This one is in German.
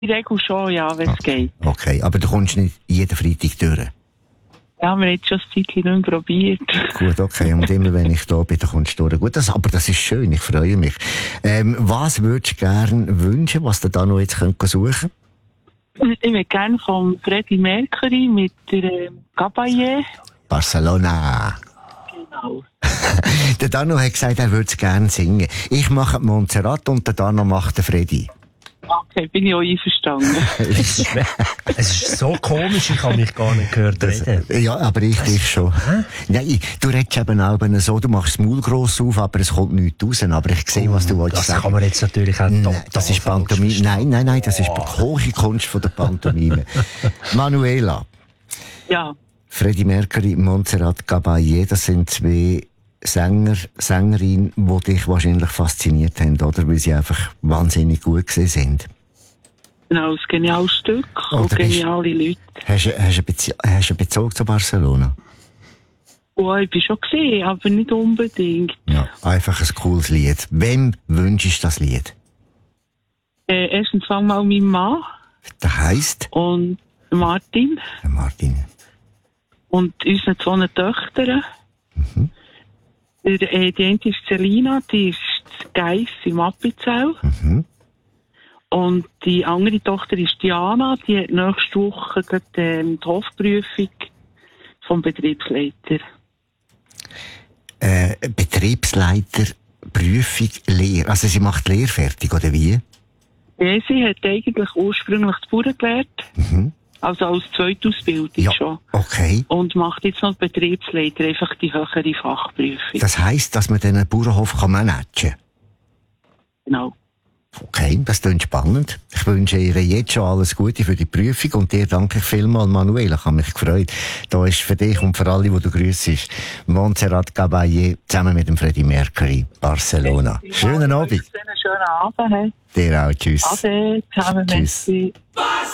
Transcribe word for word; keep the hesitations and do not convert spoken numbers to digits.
In der Regel schon, ja, wenn es okay. geht. Okay, aber du kommst nicht jeden Freitag durch? Ja, wir haben jetzt schon ein Zeitchen nicht mehr probiert. Gut, okay. Und immer wenn ich da bin, dann kommst du durch. Gut, das, aber das ist schön, ich freue mich. Ähm, was würdest du gerne wünschen, was du da noch jetzt könnt suchen könnt? Ich würde gerne von Freddie Mercury mit der ähm, Caballé. Barcelona. Genau. Der Dano hat gesagt, er würde es gerne singen. Ich mache die Montserrat und der Dano macht den Freddy. Okay, bin ich auch einverstanden. Es ist so komisch, ich habe mich gar nicht gehört reden. Ja, aber ich dich schon. Hä? Nein, du redest eben auch so, du machst das Maul gross auf, aber es kommt nichts raus. Aber ich sehe, was du wolltest Das sagen. kann man jetzt natürlich auch Nein, total das ist Pantomime. Nein, nein, nein, das ist die hohe Kunst von der Pantomime. Manuela. Ja. Freddie Mercury, Montserrat Caballé, das sind zwei Sänger, Sängerinnen, die dich wahrscheinlich fasziniert haben, oder? Weil sie einfach wahnsinnig gut gewesen sind. Genau, ein geniales Stück und Oder bist- geniale Leute. Hast du, hast du, Bezie- hast du einen Bezug zu Barcelona? Oh, ich bin schon gesehen, aber nicht unbedingt. Ja. Einfach ein cooles Lied. Wem wünschst du das Lied? Äh, erstens fang mal mein Mann Das heisst, und Martin Martin. und unsere zwei Töchter. Mhm. Der, äh, die eine ist Selina, die ist Geiss im Appenzell. Mhm. Und die andere Tochter ist Diana, die hat nächste Woche gerade, ähm, die Hofprüfung vom Betriebsleiter. Äh, Betriebsleiter, Prüfung, Lehre. Also sie macht Lehre fertig, oder wie? Ja, sie hat eigentlich ursprünglich die Bauern gelernt, Mhm. also als Zweitausbildung Ja, schon. okay. Und macht jetzt noch Betriebsleiter, einfach die höhere Fachprüfung. Das heisst, dass man den Bauernhof kann managen kann. Genau. Okay, das klingt spannend. Ich wünsche ihr jetzt schon alles Gute für die Prüfung und dir danke ich vielmals, Manuela. Ich habe mich gefreut. Da ist für dich und für alle, die du grüssest, Montserrat Caballé zusammen mit dem Freddie Mercury, Barcelona. Schönen Abend. Einen schönen Abend. Dir auch. Tschüss. Ade, zusammen, Tschüss. merci.